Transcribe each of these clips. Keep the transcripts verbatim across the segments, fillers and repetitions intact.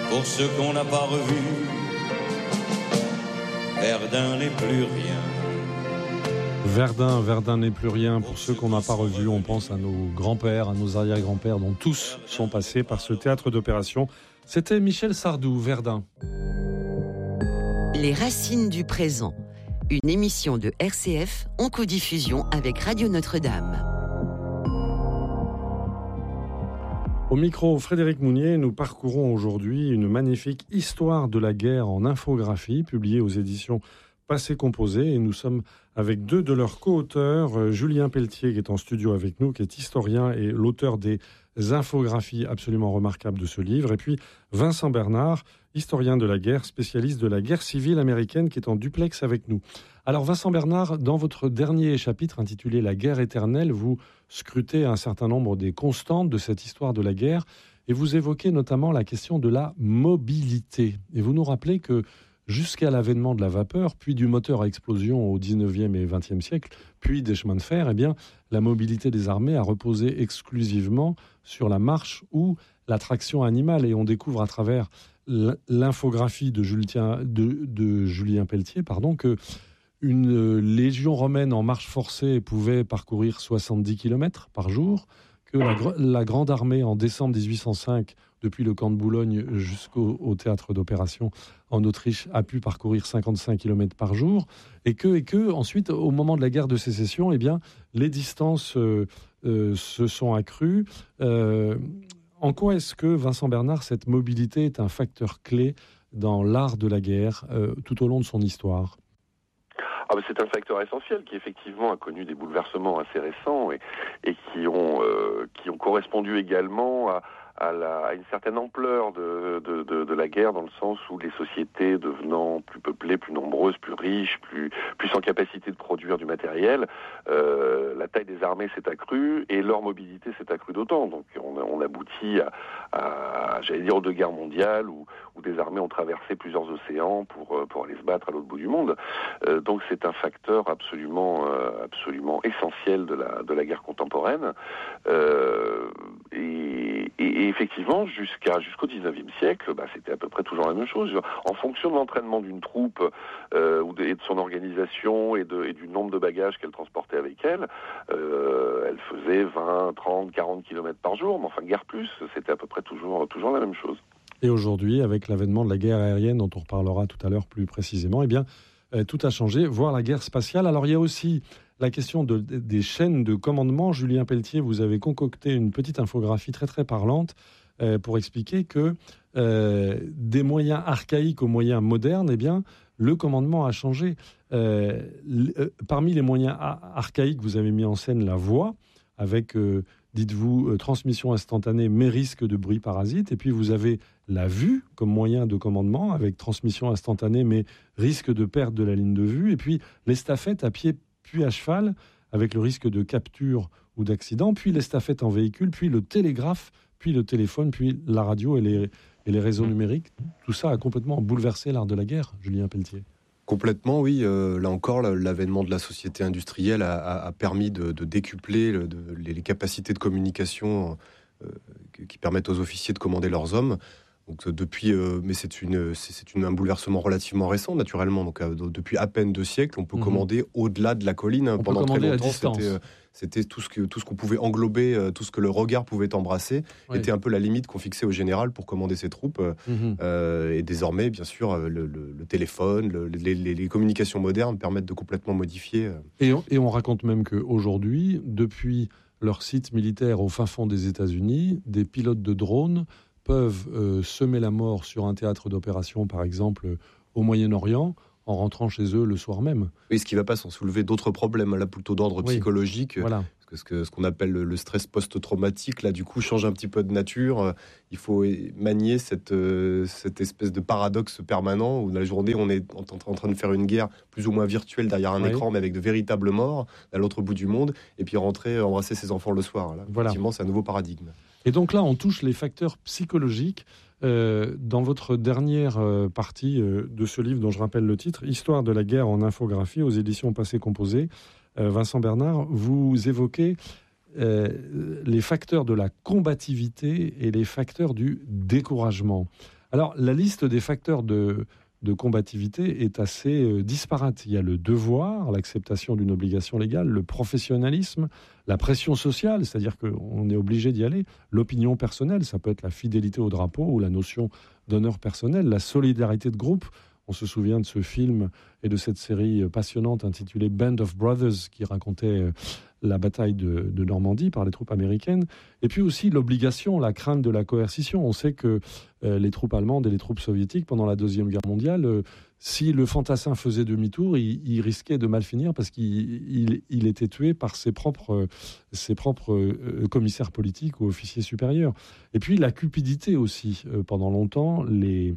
pour ceux qu'on n'a pas revus. Verdun n'est plus rien. Verdun, Verdun n'est plus rien. Pour ceux qu'on n'a pas revus, on pense à nos grands-pères, à nos arrière-grands-pères, dont tous sont passés par ce théâtre d'opération. C'était Michel Sardou, Verdun. Les racines du présent. Une émission de R C F en codiffusion avec Radio Notre-Dame. Au micro, Frédéric Mounier, nous parcourons aujourd'hui une magnifique histoire de la guerre en infographie, publiée aux éditions Passé Composé, et nous sommes avec deux de leurs co-auteurs, Julien Pelletier qui est en studio avec nous, qui est historien et l'auteur des infographies absolument remarquables de ce livre, et puis Vincent Bernard, historien de la guerre, spécialiste de la guerre civile américaine, qui est en duplex avec nous. Alors Vincent Bernard, dans votre dernier chapitre intitulé « La guerre éternelle », vous scrutez un certain nombre des constantes de cette histoire de la guerre, et vous évoquez notamment la question de la mobilité. Et vous nous rappelez que jusqu'à l'avènement de la vapeur, puis du moteur à explosion au dix-neuvième et vingtième siècle, puis des chemins de fer, eh bien, la mobilité des armées a reposé exclusivement sur la marche ou la traction animale. Et on découvre à travers l'infographie de Julien, de, de Julien Pelletier pardon, que une légion romaine en marche forcée pouvait parcourir soixante-dix kilomètres par jour, que la, la Grande Armée en décembre dix-huit cent cinq, depuis le camp de Boulogne jusqu'au au théâtre d'opération en Autriche, a pu parcourir cinquante-cinq kilomètres par jour, et que, et que ensuite, au moment de la guerre de sécession, eh bien, les distances euh, euh, se sont accrues. Euh, en quoi est-ce que, Vincent Bernard, cette mobilité est un facteur clé dans l'art de la guerre euh, tout au long de son histoire ? Ah ben c'est un facteur essentiel qui effectivement a connu des bouleversements assez récents et, et qui ont euh, qui ont correspondu également à À, la, à une certaine ampleur de, de, de, de la guerre, dans le sens où les sociétés devenant plus peuplées, plus nombreuses, plus riches, plus, plus en capacité de produire du matériel, euh, la taille des armées s'est accrue et leur mobilité s'est accrue d'autant. Donc on, on aboutit à, à, j'allais dire, aux deux guerres mondiales où, où des armées ont traversé plusieurs océans pour, pour aller se battre à l'autre bout du monde. Euh, donc c'est un facteur absolument, euh, absolument essentiel de la, de la guerre contemporaine. Euh, et, et Et effectivement, jusqu'à, jusqu'au dix-neuvième siècle, bah, c'était à peu près toujours la même chose. En fonction de l'entraînement d'une troupe euh, ou de, et de son organisation et, de, et du nombre de bagages qu'elle transportait avec elle, euh, elle faisait vingt, trente, quarante kilomètres par jour, mais enfin guère plus, c'était à peu près toujours, toujours la même chose. Et aujourd'hui, avec l'avènement de la guerre aérienne, dont on reparlera tout à l'heure plus précisément, eh bien, euh, tout a changé, voire la guerre spatiale. Alors il y a aussi la question de, des chaînes de commandement. Julien Pelletier, vous avez concocté une petite infographie très très parlante euh, pour expliquer que euh, des moyens archaïques aux moyens modernes, eh bien, le commandement a changé. Euh, l- euh, parmi les moyens a- archaïques, vous avez mis en scène la voix, avec, euh, dites-vous, euh, transmission instantanée mais risque de bruit parasite. Et puis vous avez la vue comme moyen de commandement, avec transmission instantanée mais risque de perte de la ligne de vue. Et puis l'estafette à pied puis à cheval, avec le risque de capture ou d'accident, puis l'estafette en véhicule, puis le télégraphe, puis le téléphone, puis la radio et les, et les réseaux numériques. Tout ça a complètement bouleversé l'art de la guerre, Julien Pelletier. Complètement, oui. Euh, là encore, l'avènement de la société industrielle a, a, a permis de, de décupler le, de, les capacités de communication euh, qui permettent aux officiers de commander leurs hommes. Donc depuis, euh, mais c'est une, c'est, c'est une, un bouleversement relativement récent, naturellement. Donc euh, depuis à peine deux siècles, on peut mmh. commander au-delà de la colline. On Pendant peut très commander longtemps, à distance. C'était, euh, c'était tout ce que tout ce qu'on pouvait englober, euh, tout ce que le regard pouvait embrasser, oui. était un peu la limite qu'on fixait au général pour commander ses troupes. Mmh. Euh, et désormais, bien sûr, le, le, le téléphone, le, les, les, les communications modernes permettent de complètement modifier. Euh... Et, on, et on raconte même qu'aujourd'hui, depuis leur site militaire au fin fond des États-Unis, des pilotes de drones peuvent euh, semer la mort sur un théâtre d'opération, par exemple, euh, au Moyen-Orient, en rentrant chez eux le soir même. Oui, ce qui ne va pas sans soulever d'autres problèmes, là, plutôt d'ordre oui. psychologique. Voilà. Parce que ce, que ce qu'on appelle le stress post-traumatique, là, du coup, change un petit peu de nature. Il faut manier cette, euh, cette espèce de paradoxe permanent où, dans la journée, on est en, en train de faire une guerre plus ou moins virtuelle derrière un oui. écran, mais avec de véritables morts à l'autre bout du monde, et puis rentrer, embrasser ses enfants le soir. Là. Voilà. Effectivement, c'est un nouveau paradigme. Et donc là, on touche les facteurs psychologiques. Euh, dans votre dernière euh, partie euh, de ce livre, dont je rappelle le titre, « Histoire de la guerre en infographie » aux éditions Passé Composé, euh, Vincent Bernard, vous évoquez euh, les facteurs de la combativité et les facteurs du découragement. Alors, la liste des facteurs de, de combativité est assez euh, disparate. Il y a le devoir, l'acceptation d'une obligation légale, le professionnalisme, la pression sociale, c'est-à-dire qu'on est obligé d'y aller, l'opinion personnelle, ça peut être la fidélité au drapeau ou la notion d'honneur personnel, la solidarité de groupe. On se souvient de ce film et de cette série passionnante intitulée Band of Brothers qui racontait la bataille de, de Normandie par les troupes américaines. Et puis aussi l'obligation, la crainte de la coercition. On sait que euh, les troupes allemandes et les troupes soviétiques, pendant la Deuxième Guerre mondiale, euh, si le fantassin faisait demi-tour, il, il risquait de mal finir parce qu'il il, il était tué par ses propres, euh, ses propres euh, commissaires politiques ou officiers supérieurs. Et puis la cupidité aussi. Euh, pendant longtemps, les...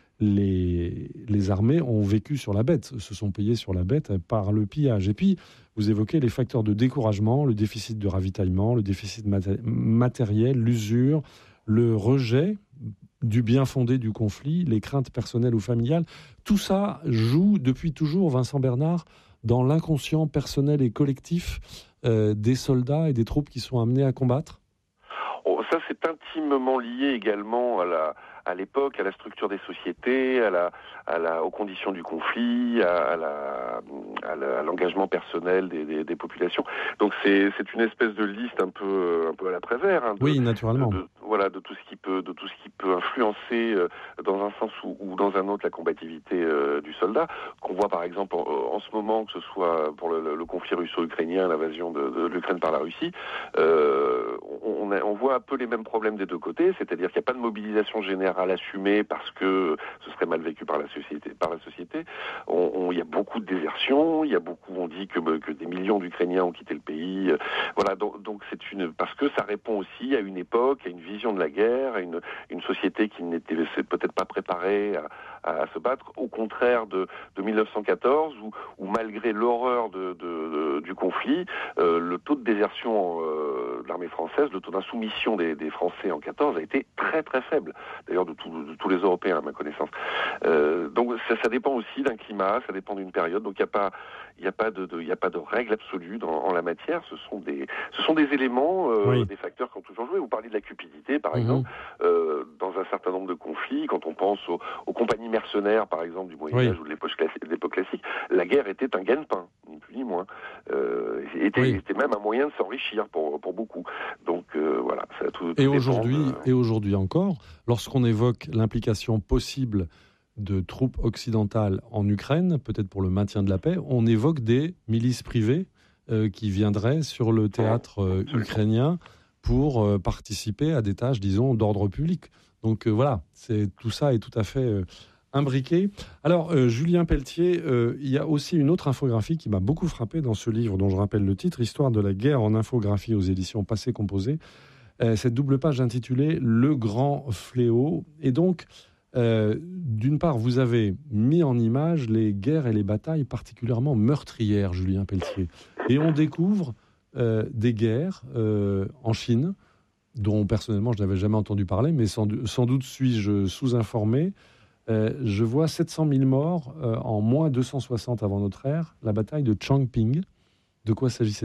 Les, les armées ont vécu sur la bête, se sont payées sur la bête par le pillage. Et puis, vous évoquez les facteurs de découragement, le déficit de ravitaillement, le déficit maté- matériel, l'usure, le rejet du bien fondé du conflit, les craintes personnelles ou familiales. Tout ça joue depuis toujours, Vincent Bernard, dans l'inconscient personnel et collectif euh, des soldats et des troupes qui sont amenés à combattre. Oh, ça, c'est intimement lié également à la... à l'époque, à la structure des sociétés, à la, à la, aux conditions du conflit, à, à, la, à, la, à l'engagement personnel des, des, des populations. Donc c'est, c'est une espèce de liste un peu, un peu à la Prévert. Hein, de, oui, naturellement. De, de, voilà, de tout ce qui peut, de tout ce qui peut influencer euh, dans un sens ou, ou dans un autre la combativité euh, du soldat. Qu'on voit par exemple en, en ce moment, que ce soit pour le, le conflit russo-ukrainien, l'invasion de, de l'Ukraine par la Russie, euh, on, a, on voit un peu les mêmes problèmes des deux côtés, c'est-à-dire qu'il n'y a pas de mobilisation générale assumée parce que ce serait mal vécu par la société. Par la société, on, on, il y a beaucoup de désertions, il y a beaucoup, on dit que, que des millions d'Ukrainiens ont quitté le pays. Voilà, donc, donc c'est une parce que ça répond aussi à une époque, à une vision de la guerre, à une, une société qui n'était peut-être pas préparée à, à, à se battre, au contraire de, de mille neuf cent quatorze, où, où malgré l'horreur de, de, de, du conflit, euh, le taux de désertion euh, de l'armée française, le taux d'insoumission des, des Français en quatorze a été très très faible, d'ailleurs de, tout, de tous les Européens à ma connaissance. Euh, donc ça, ça dépend aussi d'un climat, ça dépend d'une période, donc il n'y a pas il n'y a pas de, de il n'y a pas de règle absolue dans, en la matière. Ce sont des ce sont des éléments, euh, oui. des facteurs qui ont toujours joué. Vous parlez de la cupidité, par mmh. exemple, euh, dans un certain nombre de conflits. Quand on pense aux, aux compagnies mercenaires, par exemple, du Moyen Âge oui. ou de l'époque classique, de l'époque classique, la guerre était un gagne-pain, ni plus ni moins. Euh, était, oui. était même un moyen de s'enrichir pour pour beaucoup. Donc euh, voilà. Ça, tout, tout et aujourd'hui de... et aujourd'hui encore, lorsqu'on évoque l'implication possible de troupes occidentales en Ukraine, peut-être pour le maintien de la paix, on évoque des milices privées euh, qui viendraient sur le théâtre euh, ukrainien pour euh, participer à des tâches, disons, d'ordre public. Donc euh, voilà, c'est, tout ça est tout à fait euh, imbriqué. Alors, euh, Julien Pelletier, euh, il y a aussi une autre infographie qui m'a beaucoup frappé dans ce livre, dont je rappelle le titre, « Histoire de la guerre en infographie » aux éditions Passé Composé. Euh, cette double page intitulée « Le grand fléau ». Et donc, Euh, d'une part, vous avez mis en image les guerres et les batailles particulièrement meurtrières, Julien Pelletier. Et on découvre euh, des guerres euh, en Chine, dont personnellement je n'avais jamais entendu parler, mais sans, sans doute suis-je sous-informé. Euh, je vois sept cent mille morts euh, en moins deux cent soixante avant notre ère, la bataille de Chongping. De quoi s'agissait-il ?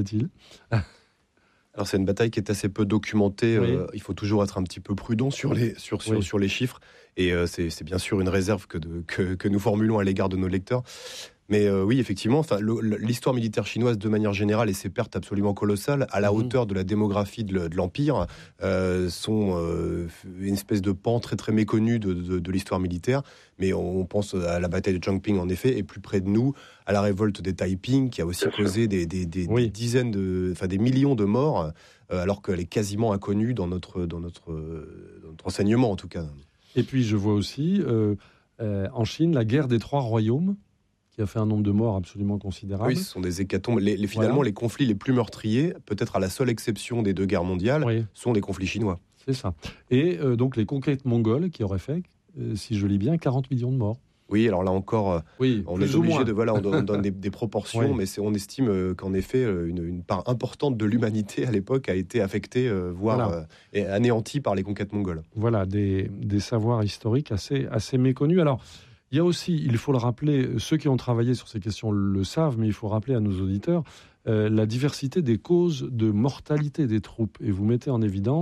Alors c'est une bataille qui est assez peu documentée. Oui. Euh, il faut toujours être un petit peu prudent sur les, sur, sur, oui. sur les chiffres. Et euh, c'est, c'est bien sûr une réserve que, de, que, que nous formulons à l'égard de nos lecteurs. Mais euh, oui, effectivement, enfin, le, l'histoire militaire chinoise, de manière générale, et ses pertes absolument colossales, à la mmh. hauteur de la démographie de, de l'Empire, euh, sont euh, une espèce de pan très très méconnu de, de, de l'histoire militaire. Mais on pense à la bataille de Chongping, en effet, et plus près de nous, à la révolte des Taiping, qui a aussi Bien causé des, des, des, oui. des dizaines de, enfin des millions de morts, euh, alors qu'elle est quasiment inconnue dans notre, dans notre, dans notre enseignement, en tout cas. Et puis, je vois aussi, euh, euh, en Chine, la guerre des trois royaumes, qui a fait un nombre de morts absolument considérable. Oui, ce sont des hécatombes. Les, les, finalement, voilà. les conflits les plus meurtriers, peut-être à la seule exception des deux guerres mondiales, oui. sont les conflits chinois. C'est ça. Et euh, donc les conquêtes mongoles qui auraient fait, euh, si je lis bien, quarante millions de morts. Oui, alors là encore, oui, on est obligé de... Voilà, on donne, on donne des, des proportions, oui. mais c'est, on estime euh, qu'en effet, une, une part importante de l'humanité à l'époque a été affectée, euh, voire voilà. euh, et anéantie par les conquêtes mongoles. Voilà, des, des savoirs historiques assez, assez méconnus. Alors, il y a aussi, il faut le rappeler, ceux qui ont travaillé sur ces questions le savent, mais il faut rappeler à nos auditeurs, euh, la diversité des causes de mortalité des troupes. Et vous mettez en évidence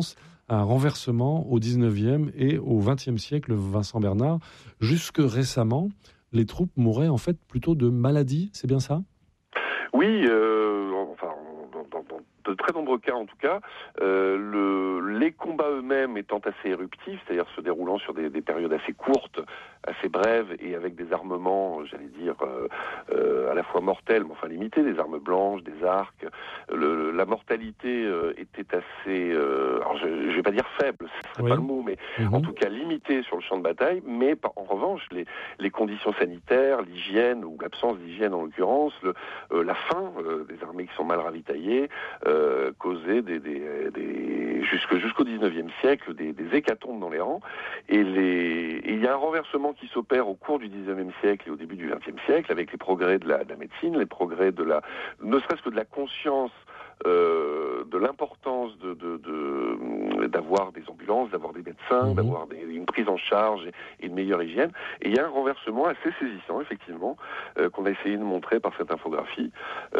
un renversement au dix-neuvième et au vingtième siècle, Vincent Bernard. Jusque récemment, les troupes mouraient en fait plutôt de maladies, c'est bien ça ? Oui, euh, enfin, dans, dans, dans de très nombreux cas en tout cas, euh, le, les combats eux-mêmes étant assez éruptifs, c'est-à-dire se déroulant sur des, des périodes assez courtes, assez brèves et avec des armements, j'allais dire, euh, euh, à la fois mortels, mais enfin limités, des armes blanches, des arcs. Le, la mortalité euh, était assez, euh, alors je ne vais pas dire faible, ce serait oui. pas le mot, mais mmh. en tout cas limitée sur le champ de bataille, mais en revanche, les, les conditions sanitaires, l'hygiène, ou l'absence d'hygiène en l'occurrence, le, euh, la faim, euh, des armées qui sont mal ravitaillées, euh, causaient des, des, des, jusque, jusqu'au dix-neuvième siècle des, des hécatombes dans les rangs, et les, et il y a un renversement qui s'opère au cours du dix-neuvième siècle et au début du vingtième siècle, avec les progrès de la, de la médecine, les progrès de la, ne serait-ce que de la conscience euh, de l'importance de, de, de, d'avoir des ambulances, d'avoir des médecins, mmh. d'avoir des, une prise en charge et, et une meilleure hygiène. Et il y a un renversement assez saisissant, effectivement, euh, qu'on a essayé de montrer par cette infographie.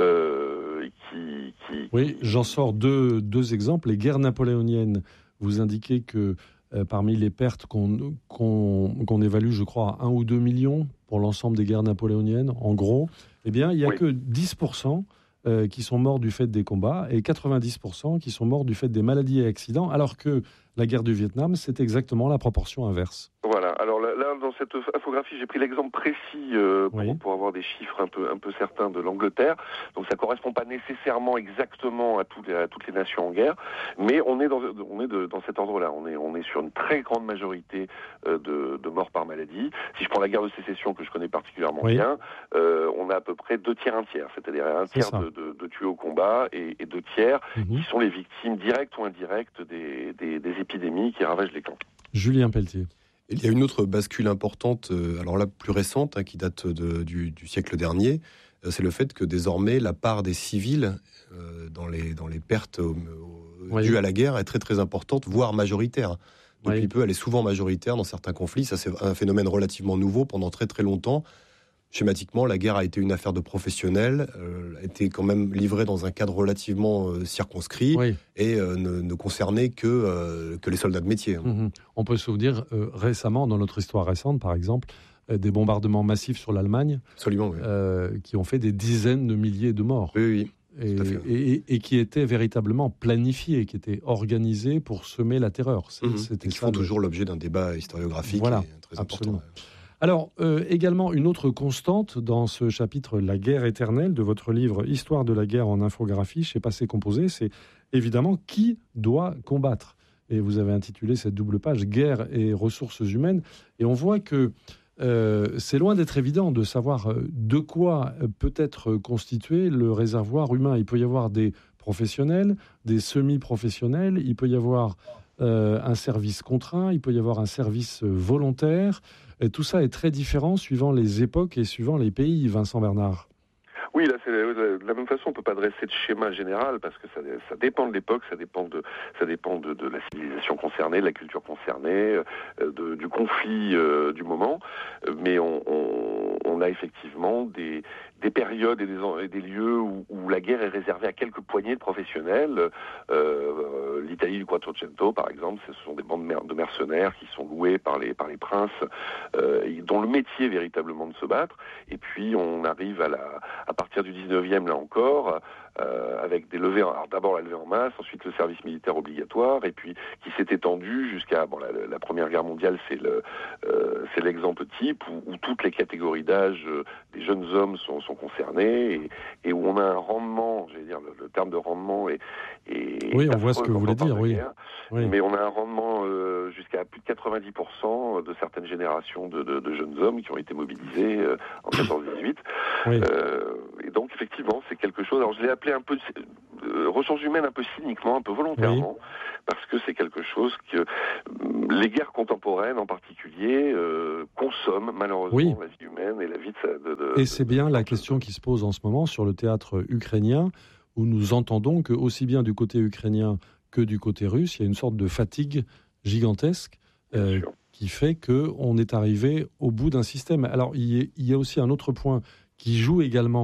Euh, qui, qui, oui, qui... j'en sors deux, deux exemples. Les guerres napoléoniennes, vous indiquez que Euh, parmi les pertes qu'on, qu'on, qu'on évalue, je crois, à un ou deux millions pour l'ensemble des guerres napoléoniennes, en gros, eh bien, il n'y a oui. que dix pour cent euh, qui sont morts du fait des combats et quatre-vingt-dix pour cent qui sont morts du fait des maladies et accidents, alors que la guerre du Vietnam, c'est exactement la proportion inverse. Voilà. Alors là, là dans cette infographie, j'ai pris l'exemple précis euh, pour, oui. pour avoir des chiffres un peu, un peu certains de l'Angleterre. Donc ça correspond pas nécessairement exactement à, tous les, à toutes les nations en guerre, mais on est dans, on est de, dans cet ordre-là. On est, on est sur une très grande majorité euh, de, de morts par maladie. Si je prends la guerre de sécession que je connais particulièrement oui. bien, euh, on a à peu près deux tiers, un tiers, c'est-à-dire un tiers de, de, de tués au combat et, et deux tiers mm-hmm. qui sont les victimes directes ou indirectes des, des, des épidémies qui ravagent les camps. Julien Pelletier. Il y a une autre bascule importante, euh, alors là plus récente, hein, qui date de, du, du siècle dernier, euh, c'est le fait que désormais la part des civils euh, dans, les, dans les pertes euh, oui. dues à la guerre est très très importante, voire majoritaire. Depuis oui. peu, elle est souvent majoritaire dans certains conflits. Ça, c'est un phénomène relativement nouveau pendant très très longtemps. Schématiquement, la guerre a été une affaire de professionnels, euh, a été quand même livrée dans un cadre relativement euh, circonscrit oui. et euh, ne, ne concernait que, euh, que les soldats de métier. Mmh. On peut se souvenir euh, récemment, dans notre histoire récente par exemple, euh, des bombardements massifs sur l'Allemagne. Absolument, oui. euh, qui ont fait des dizaines de milliers de morts. Oui, oui. Et, et, et qui étaient véritablement planifiés, qui étaient organisés pour semer la terreur. C'est, mmh. C'était et qui font de... toujours l'objet d'un débat historiographique voilà, très absolument. important. Alors, euh, également, une autre constante dans ce chapitre « La guerre éternelle » de votre livre « Histoire de la guerre en infographie » chez Passé Composé, c'est évidemment qui doit combattre. Et vous avez intitulé cette double page « Guerre et ressources humaines ». Et on voit que euh, c'est loin d'être évident de savoir de quoi peut être constitué le réservoir humain. Il peut y avoir des professionnels, des semi-professionnels, il peut y avoir euh, un service contraint, il peut y avoir un service volontaire. Et tout ça est très différent suivant les époques et suivant les pays, Vincent Bernard. Oui, là, c'est de la même façon, on ne peut pas dresser de schéma général parce que ça, ça dépend de l'époque, ça dépend de, ça dépend de, de la civilisation concernée, de la culture concernée, de, du conflit euh, du moment. Mais on, on, on a effectivement des, des périodes et des, et des lieux où, où la guerre est réservée à quelques poignées de professionnels. Euh, L'Italie du Quattrocento, par exemple, ce sont des bandes de mercenaires qui sont loués par les, par les princes, euh, dont le métier est véritablement de se battre. Et puis, on arrive à la, à partir du dix-neuvième, là encore, euh, avec des levées, en, alors d'abord la levée en masse, ensuite le service militaire obligatoire, et puis qui s'est étendu jusqu'à bon, la, la Première Guerre mondiale, c'est le, euh, c'est l'exemple type où, où toutes les catégories d'âge euh, des jeunes hommes sont, sont concernés et, et où on a un rendement, j'allais dire le, le terme de rendement est, est oui, on voit ce que vous voulez dire, oui. Guerre, oui. Mais on a un rendement euh, jusqu'à plus de quatre-vingt-dix pour cent de certaines générations de, de, de jeunes hommes qui ont été mobilisés euh, en quatorze dix-huit. Oui. Euh, et donc effectivement, c'est quelque chose. Alors je l'ai appelé un peu euh, ressources humaines, un peu cyniquement, un peu volontairement, oui. parce que c'est quelque chose que les guerres contemporaines, en particulier, euh, consomment malheureusement oui. la vie humaine et la vie de. de, de et c'est de, bien de, la question qui se pose en ce moment sur le théâtre ukrainien, où nous entendons que aussi bien du côté ukrainien que du côté russe, il y a une sorte de fatigue gigantesque euh, qui fait qu'on est arrivé au bout d'un système. Alors il y a aussi un autre point qui joue également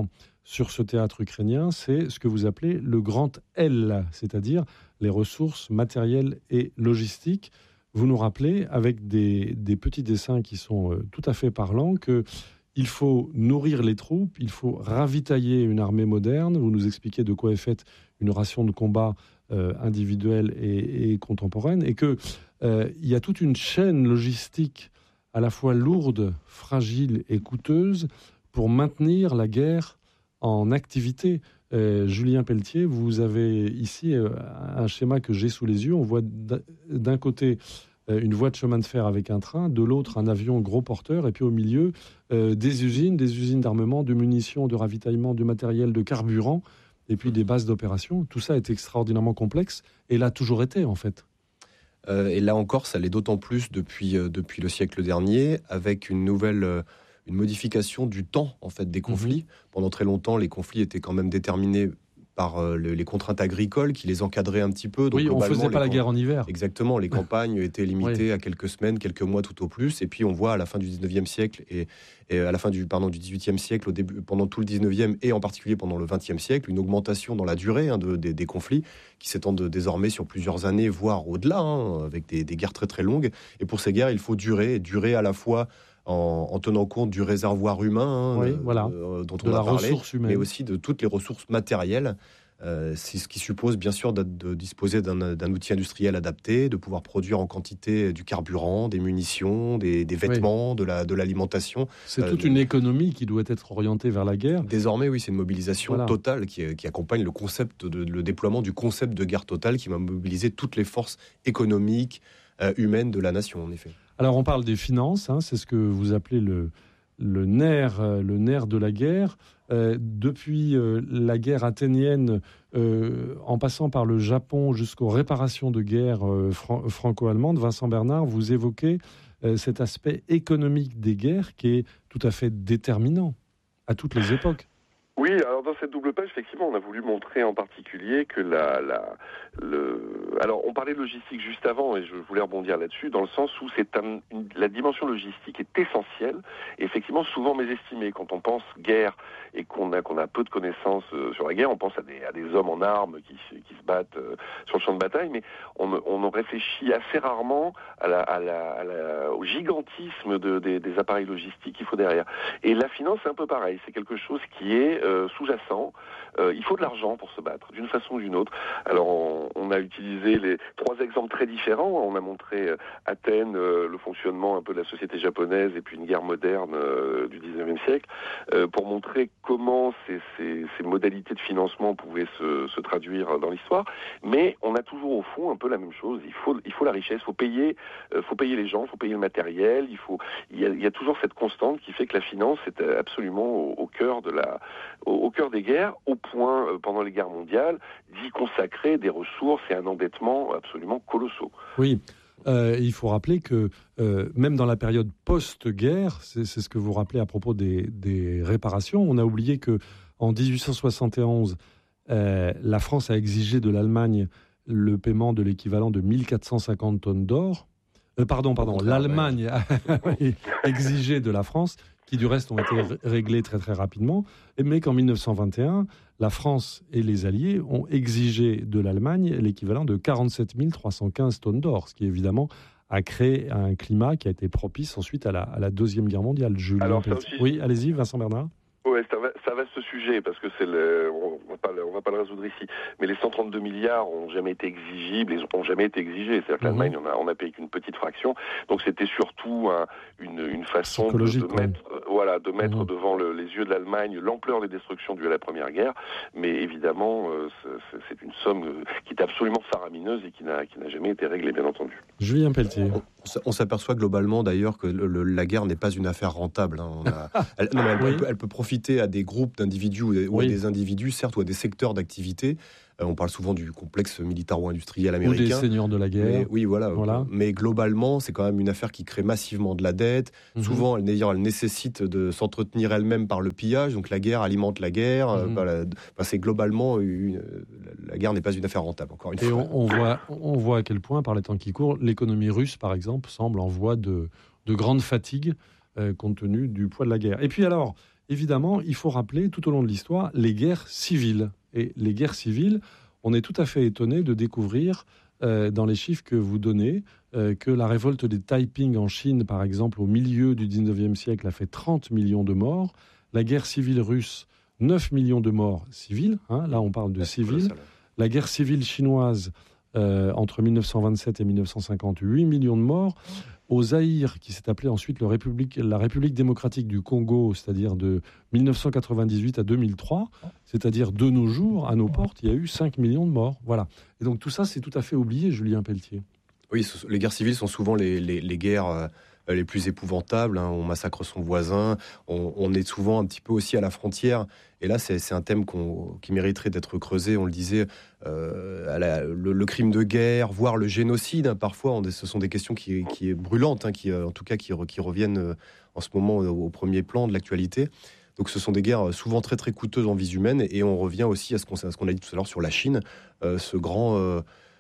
sur ce théâtre ukrainien, c'est ce que vous appelez le grand L, c'est-à-dire les ressources matérielles et logistiques. Vous nous rappelez, avec des, des petits dessins qui sont euh, tout à fait parlants, qu'il faut nourrir les troupes, il faut ravitailler une armée moderne. Vous nous expliquez de quoi est faite une ration de combat euh, individuelle et, et contemporaine, et qu'il euh, y a toute une chaîne logistique à la fois lourde, fragile et coûteuse pour maintenir la guerre en activité. Euh, Julien Pelletier, vous avez ici euh, un schéma que j'ai sous les yeux. On voit d'un côté euh, une voie de chemin de fer avec un train, de l'autre un avion gros porteur, et puis au milieu euh, des usines, des usines d'armement, de munitions, de ravitaillement, de matériel, de carburant, et puis des bases d'opération. Tout ça est extraordinairement complexe, et l'a toujours été en fait. Euh, et là encore, ça l'est d'autant plus depuis, euh, depuis le siècle dernier, avec une nouvelle... Euh, une modification du temps en fait des conflits. Mmh. Pendant très longtemps, les conflits étaient quand même déterminés par euh, le, les contraintes agricoles qui les encadraient un petit peu. Donc, oui, on ne faisait pas la guerre en hiver. Exactement, les campagnes étaient limitées oui. à quelques semaines, quelques mois tout au plus. Et puis on voit à la fin du dix-neuvième siècle et, et à la fin du, pardon, du dix-huitième siècle, au début, pendant tout le dix-neuvième et en particulier pendant le vingtième siècle, une augmentation dans la durée hein, de, de, des conflits qui s'étendent désormais sur plusieurs années, voire au-delà, hein, avec des, des guerres très très longues. Et pour ces guerres, il faut durer, durer à la fois En, en tenant compte du réservoir humain hein, oui, voilà. euh, dont on de a la parlé, humaine. mais aussi de toutes les ressources matérielles. Euh, c'est ce qui suppose bien sûr de, de disposer d'un, d'un outil industriel adapté, de pouvoir produire en quantité du carburant, des munitions, des, des vêtements, oui. de, la, de l'alimentation. C'est euh, toute une économie qui doit être orientée vers la guerre. Désormais, oui, c'est une mobilisation voilà. totale qui, qui accompagne le concept, de, le déploiement du concept de guerre totale qui va mobiliser toutes les forces économiques, euh, humaines de la nation, en effet. Alors on parle des finances, hein, c'est ce que vous appelez le, le, nerf, le nerf de la guerre. Euh, depuis euh, la guerre athénienne, euh, en passant par le Japon jusqu'aux réparations de guerre euh, fran- franco-allemandes, Vincent Bernard, vous évoquez euh, cet aspect économique des guerres qui est tout à fait déterminant à toutes les époques. Oui, alors dans cette double page, effectivement, on a voulu montrer en particulier que la, la, le, alors on parlait de logistique juste avant, et je voulais rebondir là-dessus, dans le sens où c'est un, une, la dimension logistique est essentielle, et effectivement souvent mésestimée. Quand on pense guerre et qu'on a qu'on a peu de connaissances euh, sur la guerre, on pense à des à des hommes en armes qui qui se battent euh, sur le champ de bataille, mais on on réfléchit assez rarement à la, à la, à la au gigantisme de, des, des appareils logistiques qu'il faut derrière. Et la finance, c'est un peu pareil. C'est quelque chose qui est Euh, sous-jacent. Euh, il faut de l'argent pour se battre, d'une façon ou d'une autre. Alors, on, on a utilisé les trois exemples très différents. On a montré euh, Athènes, euh, le fonctionnement un peu de la société japonaise, et puis une guerre moderne euh, du dix-neuvième siècle, euh, pour montrer comment ces, ces, ces modalités de financement pouvaient se, se traduire dans l'histoire. Mais on a toujours au fond un peu la même chose. Il faut, il faut la richesse, il faut payer, euh, faut payer les gens, il faut payer le matériel. Il faut, il y a, il y a toujours cette constante qui fait que la finance est absolument au, au cœur de la Au, au cœur des guerres, au point, euh, pendant les guerres mondiales, d'y consacrer des ressources et un endettement absolument colossaux. Oui, euh, il faut rappeler que euh, même dans la période post-guerre, c'est, c'est ce que vous rappelez à propos des, des réparations, on a oublié qu'en dix-huit cent soixante et onze, euh, la France a exigé de l'Allemagne le paiement de l'équivalent de mille quatre cent cinquante tonnes d'or. Euh, pardon, pardon, l'Allemagne a exigé de la France, qui du reste ont été réglés très très rapidement, mais qu'en mille neuf cent vingt et un, la France et les Alliés ont exigé de l'Allemagne l'équivalent de quarante-sept mille trois cent quinze tonnes d'or, ce qui évidemment a créé un climat qui a été propice ensuite à la, à la Deuxième Guerre mondiale. Julien Alors, ça aussi... Oui, allez-y, Vincent Bernard. Oui, c'est un, c'est un vaste sujet, parce que c'est le, on va pas le, on va pas le résoudre ici. Mais les cent trente-deux milliards ont jamais été exigibles, ils ont jamais été exigés. C'est-à-dire que l'Allemagne, on a, on a payé qu'une petite fraction. Donc c'était surtout un, une, une façon de, de mettre, euh, voilà, de mettre mmh. devant le, les yeux de l'Allemagne l'ampleur des destructions dues à la Première Guerre. Mais évidemment, euh, c'est, c'est une somme qui est absolument faramineuse et qui n'a, qui n'a jamais été réglée, bien entendu. Julien Pelletier. On s'aperçoit globalement d'ailleurs que le, le, la guerre n'est pas une affaire rentable. Hein. On a, elle, non, elle, oui. elle, peut, elle peut profiter à des groupes d'individus ou, ou oui. à des individus, certes, ou à des secteurs d'activité. Euh, on parle souvent du complexe militaro-industriel américain. Ou des seigneurs de la guerre. Mais, oui, voilà. voilà. Mais globalement, c'est quand même une affaire qui crée massivement de la dette. Mm-hmm. Souvent, elle, d'ailleurs, elle nécessite de s'entretenir elle-même par le pillage. Donc la guerre alimente la guerre. Mm-hmm. Euh, voilà. Enfin, c'est globalement, une, la guerre n'est pas une affaire rentable, encore une Et fois. Et on, on, voit, on voit à quel point, par les temps qui courent, l'économie russe, par exemple, semble en voie de, de grande fatigue, euh, compte tenu du poids de la guerre. Et puis alors, évidemment, il faut rappeler tout au long de l'histoire les guerres civiles. Et les guerres civiles, on est tout à fait étonné de découvrir euh, dans les chiffres que vous donnez euh, que la révolte des Taiping en Chine, par exemple, au milieu du dix-neuvième siècle, a fait trente millions de morts. La guerre civile russe, neuf millions de morts civils. Hein, là, on parle de civils. La guerre civile chinoise, euh, entre mille neuf cent vingt-sept et mille neuf cent cinquante, huit millions de morts. Au Zaïre, qui s'est appelé ensuite le République, la République démocratique du Congo, c'est-à-dire de mille neuf cent quatre-vingt-dix-huit à deux mille trois, c'est-à-dire de nos jours, à nos portes, il y a eu cinq millions de morts. Voilà. Et donc tout ça, c'est tout à fait oublié, Julien Pelletier. Oui, les guerres civiles sont souvent les, les, les guerres euh, les plus épouvantables. Hein. On massacre son voisin, on, on est souvent un petit peu aussi à la frontière. Et là, c'est, c'est un thème qu'on, qui mériterait d'être creusé. On le disait, euh, la, le, le crime de guerre, voire le génocide. Hein, parfois, on, ce sont des questions qui, qui est brûlantes, hein, qui, en tout cas, qui, qui reviennent euh, en ce moment au, au premier plan de l'actualité. Donc, ce sont des guerres souvent très très coûteuses en vies humaines. Et on revient aussi à ce qu'on, à ce qu'on a dit tout à l'heure sur la Chine, euh, ce grand. Euh,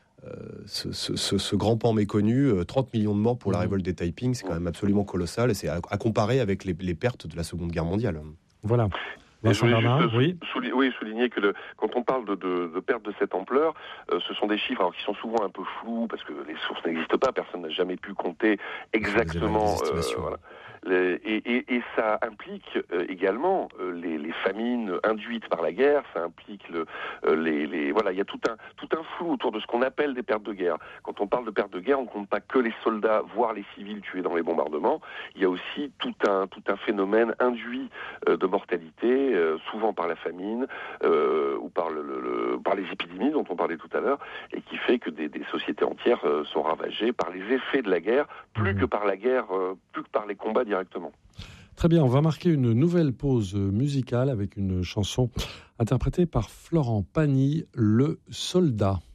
Ce, ce, ce, ce grand pan méconnu, trente millions de morts pour la révolte des Taiping, c'est quand même absolument colossal et c'est à, à comparer avec les, les pertes de la Seconde Guerre mondiale. Voilà. Vincent Bernard, sou- oui. Souligner, oui, souligner que le, quand on parle de, de, de pertes de cette ampleur, euh, ce sont des chiffres alors, qui sont souvent un peu flous parce que les sources n'existent pas, personne n'a jamais pu compter exactement. Euh, voilà. Les, et, et, et ça implique euh, également euh, les, les famines induites par la guerre, ça implique le, euh, les, les voilà, il y a tout un tout un flou autour de ce qu'on appelle des pertes de guerre. Quand on parle de pertes de guerre, on compte pas que les soldats, voire les civils tués dans les bombardements. Il y a aussi tout un tout un phénomène induit euh, de mortalité, euh, souvent par la famine euh, ou par le, le, le par les épidémies dont on parlait tout à l'heure, et qui fait que des, des sociétés entières euh, sont ravagées par les effets de la guerre, plus mmh. que par la guerre, euh, plus que par les combats directement. Très bien, on va marquer une nouvelle pause musicale avec une chanson interprétée par Florent Pagny, Le Soldat.